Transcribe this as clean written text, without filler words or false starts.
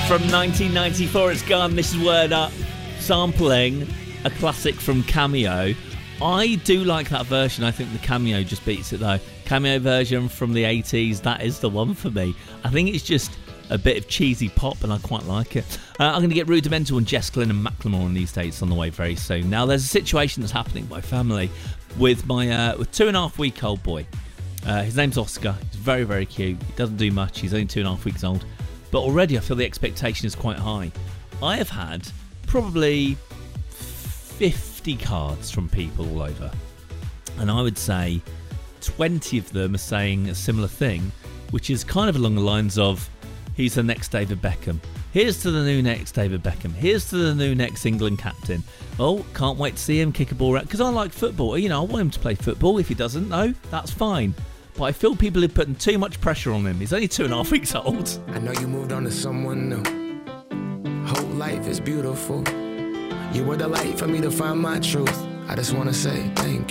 From 1994, it's gone. This is Word Up, sampling a classic from Cameo. I do like that version. I think the Cameo just beats it, though. Cameo version from the 80s, that is the one for me. I think it's just a bit of cheesy pop, and I quite like it. I'm going to get Rudimental and Jess Glynn and Macklemore on these dates on the way very soon. Now, there's a situation that's happening in my family with my with 2.5-week-old boy. His name's Oscar. He's very, very cute. He doesn't do much. He's only 2.5 weeks old. But already I feel the expectation is quite high. I have had probably 50 cards from people all over. And I would say 20 of them are saying a similar thing, which is kind of along the lines of, he's the next David Beckham. Here's to the new next David Beckham. Here's to the new next England captain. Oh, can't wait to see him kick a ball around. Because I like football. You know, I want him to play football. If he doesn't, no, that's fine. But I feel people are putting too much pressure on him. He's only 2.5 weeks old. I know you moved on to someone new. Whole life is beautiful. You were the light for me to find my truth. I just want to say thank you.